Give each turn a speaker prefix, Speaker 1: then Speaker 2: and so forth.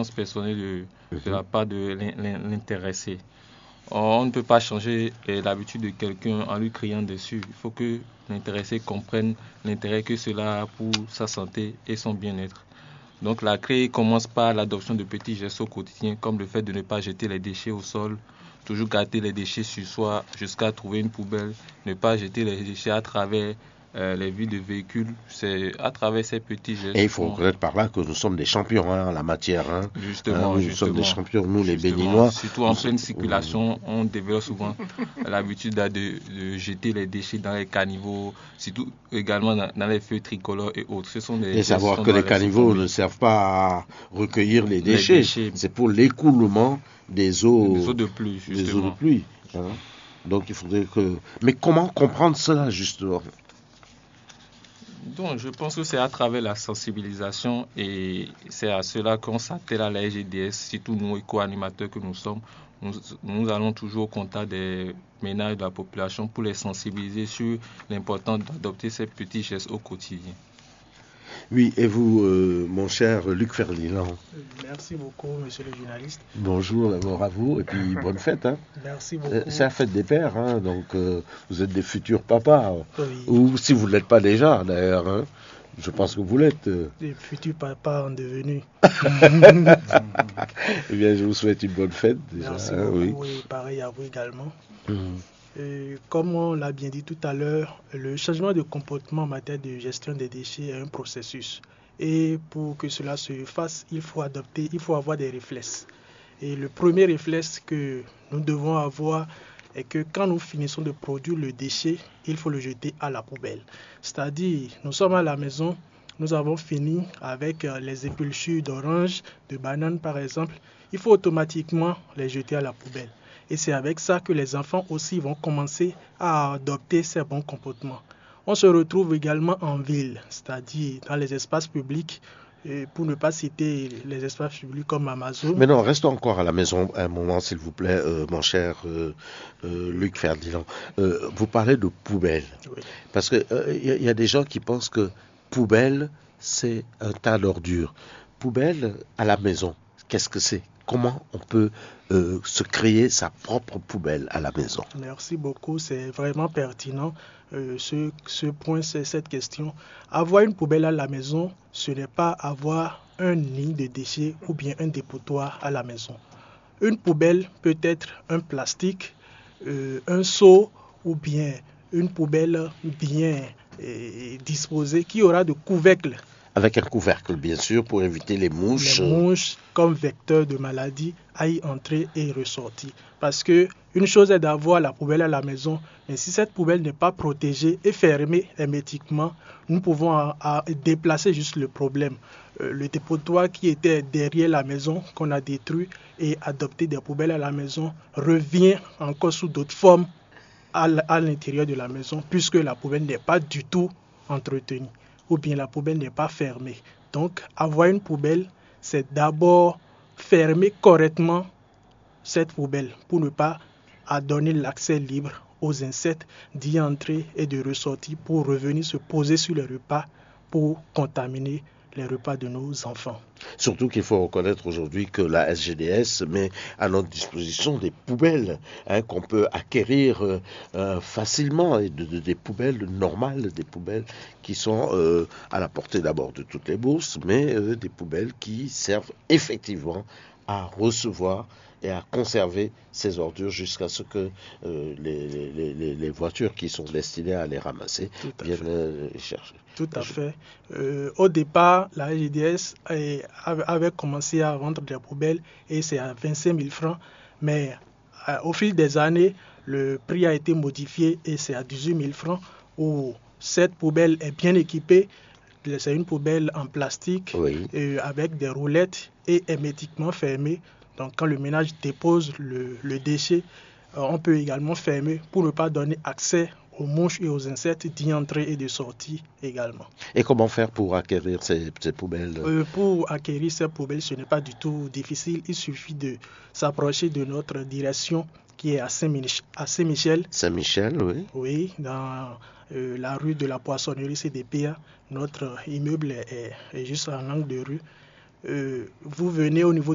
Speaker 1: réponse personnelle de la part de l'intéressé. On ne peut pas changer l'habitude de quelqu'un en lui criant dessus. Il faut que l'intéressé comprenne l'intérêt que cela a pour sa santé et son bien-être. Donc la clé commence par l'adoption de petits gestes au quotidien, comme le fait de ne pas jeter les déchets au sol, toujours garder les déchets sur soi jusqu'à trouver une poubelle, ne pas jeter les déchets à travers les vides de véhicules. C'est à travers ces petits gestes.
Speaker 2: Et il faut reconnaître par là que nous sommes des champions en la matière.
Speaker 1: Justement.
Speaker 2: Nous sommes des champions, nous les Béninois.
Speaker 1: Surtout en pleine circulation, on développe souvent l'habitude de jeter les déchets dans les caniveaux, surtout également dans les feux tricolores et autres.
Speaker 2: Et savoir que les caniveaux ne servent pas à recueillir les déchets. C'est pour l'écoulement des eaux
Speaker 1: de pluie, justement.
Speaker 2: Des eaux de pluie. Donc il faudrait que... Mais comment comprendre cela, justement?
Speaker 1: Donc, je pense que c'est à travers la sensibilisation et c'est à cela qu'on s'attelle à la SGDS, surtout nous, éco-animateurs que nous sommes. Nous allons toujours au contact des ménages de la population pour les sensibiliser sur l'importance d'adopter ces petits gestes au quotidien.
Speaker 2: Oui, et vous, mon cher Luc Ferdinand?
Speaker 3: Merci beaucoup, monsieur le journaliste.
Speaker 2: Bonjour d'abord à vous, et puis bonne fête.
Speaker 3: Merci beaucoup.
Speaker 2: C'est la fête des pères, donc vous êtes des futurs papas.
Speaker 3: Oui.
Speaker 2: Ou si vous ne l'êtes pas déjà, d'ailleurs. Je pense que vous l'êtes.
Speaker 3: Des futurs papas en devenir.
Speaker 2: Eh bien, je vous souhaite une bonne fête, déjà.
Speaker 3: Merci beaucoup, et pareil à vous également. Comme on l'a bien dit tout à l'heure, le changement de comportement en matière de gestion des déchets est un processus. Et pour que cela se fasse, il faut avoir des réflexes. Et le premier réflexe que nous devons avoir est que quand nous finissons de produire le déchet, il faut le jeter à la poubelle. C'est-à-dire, nous sommes à la maison, nous avons fini avec les épluchures d'oranges, de bananes par exemple, il faut automatiquement les jeter à la poubelle. Et c'est avec ça que les enfants aussi vont commencer à adopter ces bons comportements. On se retrouve également en ville, c'est-à-dire dans les espaces publics, pour ne pas citer les espaces publics comme Amazon.
Speaker 2: Mais non, restons encore à la maison un moment, s'il vous plaît, mon cher Luc Ferdinand. Vous parlez de poubelle.
Speaker 3: Oui.
Speaker 2: Parce qu'il y a des gens qui pensent que poubelle, c'est un tas d'ordures. Poubelle à la maison, qu'est-ce que c'est? Comment on peut se créer sa propre poubelle à la maison?
Speaker 3: Merci beaucoup, c'est vraiment pertinent ce point, c'est cette question. Avoir une poubelle à la maison, ce n'est pas avoir un nid de déchets ou bien un dépotoir à la maison. Une poubelle peut être un plastique, un seau ou bien une poubelle bien disposée qui aura de couvercle.
Speaker 2: Avec un couvercle, bien sûr, pour éviter les mouches.
Speaker 3: Les mouches, comme vecteur de maladie, à y entrer et ressortir. Parce que une chose est d'avoir la poubelle à la maison, mais si cette poubelle n'est pas protégée et fermée hermétiquement, nous pouvons déplacer juste le problème. Le dépotoir qui était derrière la maison, qu'on a détruit, et adopter des poubelles à la maison, revient encore sous d'autres formes à l'intérieur de la maison, puisque la poubelle n'est pas du tout entretenue. Ou bien la poubelle n'est pas fermée. Donc, avoir une poubelle, c'est d'abord fermer correctement cette poubelle pour ne pas donner l'accès libre aux insectes d'y entrer et de ressortir pour revenir se poser sur les repas pour contaminer les repas de nos enfants.
Speaker 2: Surtout qu'il faut reconnaître aujourd'hui que la SGDS met à notre disposition des poubelles qu'on peut acquérir facilement, et des poubelles normales, des poubelles qui sont à la portée d'abord de toutes les bourses, mais des poubelles qui servent effectivement à recevoir et à conserver ces ordures jusqu'à ce que les voitures qui sont destinées à les ramasser viennent les chercher.
Speaker 3: Tout à fait. Au départ, la SGDS avait commencé à vendre des poubelles et c'est à 25 000 francs. Mais au fil des années, le prix a été modifié et c'est à 18 000 francs où cette poubelle est bien équipée. C'est une poubelle en plastique avec des roulettes et hermétiquement fermée. Donc quand le ménage dépose le déchet, on peut également fermer pour ne pas donner accès aux mouches et aux insectes d'y entrer et de sortir également.
Speaker 2: Et comment faire pour acquérir ces poubelles?
Speaker 3: Pour acquérir ces poubelles, ce n'est pas du tout difficile. Il suffit de s'approcher de notre direction qui est à Saint-Michel.
Speaker 2: Saint-Michel, oui.
Speaker 3: Oui, dans la rue de la Poissonnerie CDPA. Notre immeuble est juste en angle de rue. Vous venez au niveau